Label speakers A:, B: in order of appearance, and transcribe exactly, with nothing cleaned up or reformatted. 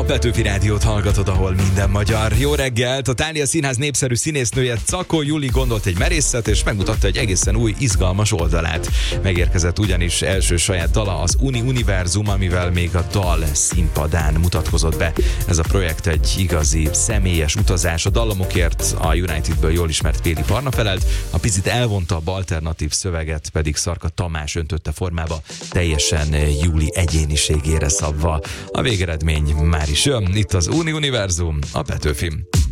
A: Petőfi Rádiót hallgatod, ahol minden magyar. Jó reggelt! A Thália Színház népszerű színésznője Czakó Juli gondolt egy merészet, és megmutatta egy egészen új, izgalmas oldalát. Megérkezett ugyanis első saját dala, az Uni Univerzum, amivel még a dal színpadán mutatkozott be. Ez a projekt egy igazi, személyes utazás. A dallamokért a Unitedből jól ismert Péli Parna felelt, a picit elvontabb alternatív szöveget pedig Szarka Tamás öntötte formába, teljesen Juli egyéniségére szabva. A végeredmény már is jön, itt az Uni Univerzum, a Petőfim.